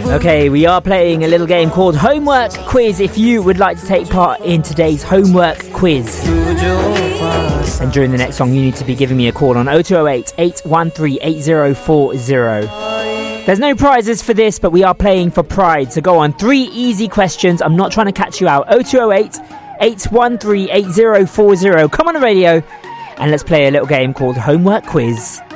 Okay, we are playing a little game called Homework Quiz. If you would like to take part in today's homework quiz, and during the next song, you need to be giving me a call on 0208 813 8040. There's no prizes for this, but we are playing for pride. So go on, 3 easy questions. I'm not trying to catch you out. 0208 813 8040. Come on the radio, and let's play a little game called Homework Quiz.